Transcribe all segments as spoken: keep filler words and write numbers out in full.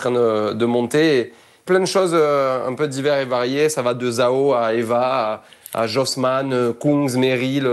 train de, de monter. Et plein de choses euh, un peu diverses et variées. Ça va de Zao à Eva, à, à Jossman, euh, Kungs, Meryl,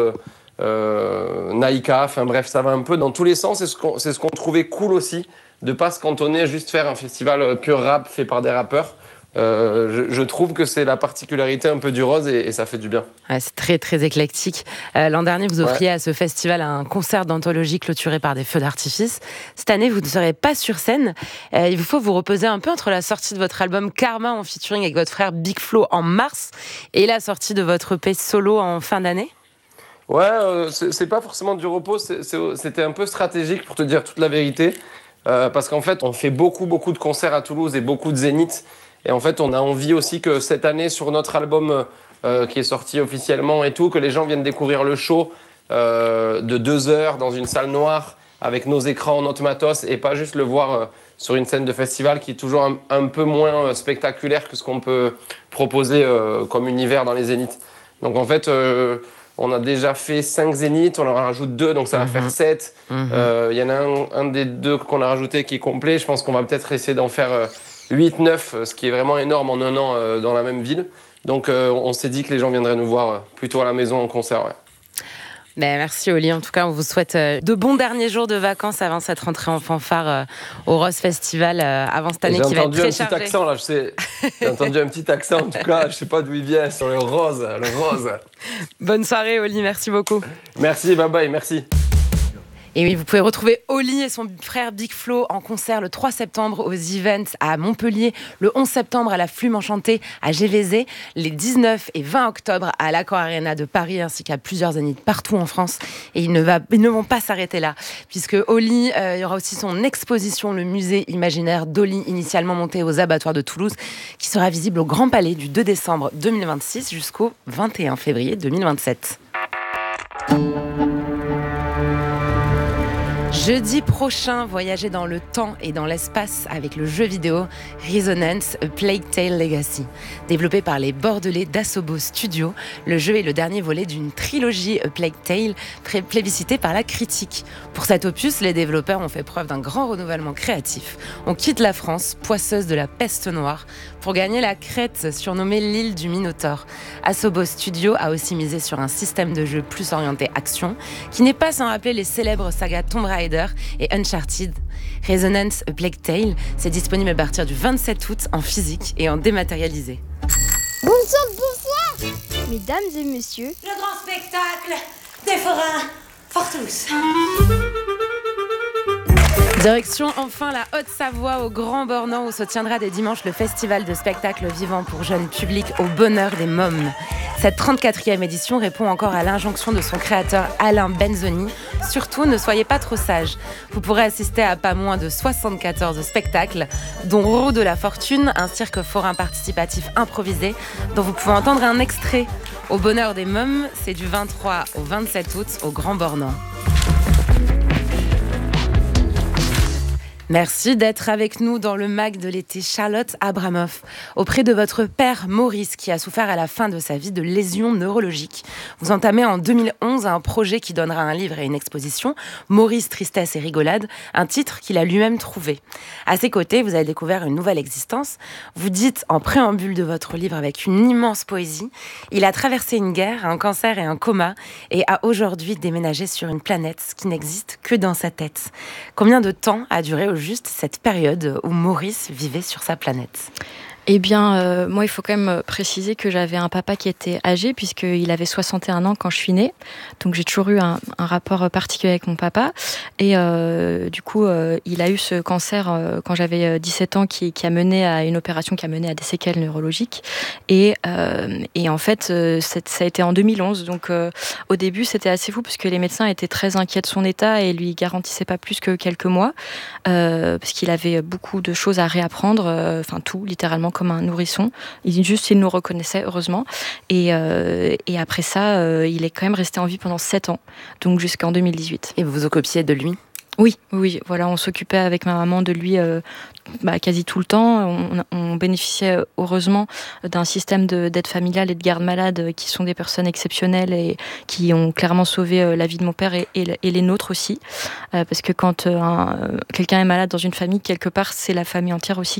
euh, Naïka. Enfin bref, ça va un peu dans tous les sens. C'est ce qu'on, c'est ce qu'on trouvait cool aussi, de ne pas se cantonner à juste faire un festival pur rap fait par des rappeurs. Euh, je, je trouve que c'est la particularité un peu du Rose et, et ça fait du bien. Ouais, c'est très très éclectique. Euh, l'an dernier, vous offriez Ouais. à ce festival un concert d'anthologie clôturé par des feux d'artifice. Cette année, vous ne serez pas sur scène. Euh, il vous faut vous reposer un peu entre la sortie de votre album Karma en featuring avec votre frère Big Flo en mars et la sortie de votre E P solo en fin d'année. Ouais, euh, c'est, c'est pas forcément du repos, c'est, c'est, c'était un peu stratégique pour te dire toute la vérité. Euh, parce qu'en fait, on fait beaucoup, beaucoup de concerts à Toulouse et beaucoup de zéniths. Et en fait, on a envie aussi que cette année, sur notre album euh, qui est sorti officiellement et tout, que les gens viennent découvrir le show euh, de deux heures dans une salle noire avec nos écrans, notre matos, et pas juste le voir euh, sur une scène de festival qui est toujours un, un peu moins euh, spectaculaire que ce qu'on peut proposer euh, comme univers dans les zéniths. Donc en fait... Euh, On a déjà fait cinq zéniths, on en rajoute deux, donc ça va mmh. faire sept. Il mmh. euh, y en a un, un des deux qu'on a rajouté qui est complet. Je pense qu'on va peut-être essayer d'en faire euh, huit, neuf, ce qui est vraiment énorme en un an euh, dans la même ville. Donc euh, on s'est dit que les gens viendraient nous voir euh, plutôt à la maison en concert. Ouais. Ben, merci Oli, en tout cas on vous souhaite de bons derniers jours de vacances avant cette rentrée en fanfare euh, au Rose Festival euh, avant cette année j'ai qui va être très chargée. J'ai entendu un petit accent là, je sais. J'ai entendu un petit accent en tout cas, je sais pas d'où il vient, sur le rose, le rose. Bonne soirée Oli, merci beaucoup. Merci, bye bye, merci. Et oui, vous pouvez retrouver Oli et son frère Big Flo en concert le trois septembre aux Events à Montpellier, le onze septembre à la Flume Enchantée à Gévézé, les dix-neuf et vingt octobre à l'Accor Arena de Paris ainsi qu'à plusieurs zéniths partout en France. Et ils ne, va, ils ne vont pas s'arrêter là, puisque Oli, euh, il y aura aussi son exposition, le musée imaginaire d'Oli, initialement monté aux abattoirs de Toulouse, qui sera visible au Grand Palais du deux décembre deux mille vingt-six jusqu'au vingt et un février deux mille vingt-sept. Jeudi prochain, voyagez dans le temps et dans l'espace avec le jeu vidéo Resonance A Plague Tale Legacy. Développé par les Bordelais d'Asobo Studio, le jeu est le dernier volet d'une trilogie A Plague Tale plébiscitée par la critique. Pour cet opus, les développeurs ont fait preuve d'un grand renouvellement créatif. On quitte la France, poisseuse de la peste noire, pour gagner la Crète, surnommée l'île du Minotaure. Asobo Studio a aussi misé sur un système de jeu plus orienté action, qui n'est pas sans rappeler les célèbres sagas Tomb Raider et Uncharted. Resonance A Plague Tale, c'est disponible à partir du vingt-sept août en physique et en dématérialisé. Bonsoir, bonsoir, mesdames et messieurs. Le grand spectacle des forains Fortous. Direction enfin la Haute-Savoie au Grand Bornand où se tiendra dès dimanche le festival de spectacles vivants pour jeunes publics au bonheur des mômes. Cette trente-quatrième édition répond encore à l'injonction de son créateur Alain Benzoni. Surtout, ne soyez pas trop sages. Vous pourrez assister à pas moins de soixante-quatorze spectacles, dont Roue de la Fortune, un cirque forain participatif improvisé, dont vous pouvez entendre un extrait. Au bonheur des mômes, c'est du vingt-trois au vingt-sept août au Grand Bornand. Merci d'être avec nous dans le mag de l'été. Charlotte Abramoff, auprès de votre père Maurice, qui a souffert à la fin de sa vie de lésions neurologiques. Vous entamez en deux mille onze un projet qui donnera un livre et une exposition, Maurice, tristesse et rigolade, un titre qu'il a lui-même trouvé. À ses côtés, vous avez découvert une nouvelle existence. Vous dites en préambule de votre livre avec une immense poésie, il a traversé une guerre, un cancer et un coma et a aujourd'hui déménagé sur une planète qui n'existe que dans sa tête. Combien de temps a duré au juste cette période où Maurice vivait sur sa planète? Eh bien, euh, moi, il faut quand même préciser que j'avais un papa qui était âgé, puisqu'il avait soixante et un ans quand je suis née. Donc, j'ai toujours eu un, un rapport particulier avec mon papa. Et euh, du coup, euh, il a eu ce cancer euh, quand j'avais dix-sept ans, qui, qui a mené à une opération qui a mené à des séquelles neurologiques. Et, euh, et en fait, euh, ça a été en deux mille onze. Donc, euh, au début, c'était assez fou, puisque les médecins étaient très inquiets de son état et lui garantissaient pas plus que quelques mois, euh, parce qu'il avait beaucoup de choses à réapprendre, euh, enfin tout, littéralement, comme un nourrisson. Il, juste, il nous reconnaissait, heureusement. Et, euh, et après ça, euh, il est quand même resté en vie pendant sept ans, donc jusqu'en deux mille dix-huit. Et vous vous occupiez de lui? Oui, oui, voilà, on s'occupait avec ma maman de lui euh, bah, quasi tout le temps. On, on bénéficiait heureusement d'un système de, d'aide familiale et de garde malade qui sont des personnes exceptionnelles et qui ont clairement sauvé euh, la vie de mon père et, et, et les nôtres aussi. Euh, parce que quand euh, un, quelqu'un est malade dans une famille, quelque part, c'est la famille entière aussi